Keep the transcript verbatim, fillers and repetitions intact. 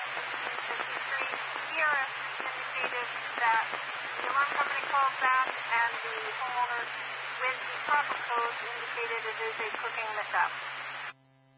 sixteen fifty-three. E R S indicated that the alarm company called back and the homeowner with the proper code indicated it is a cooking mishap.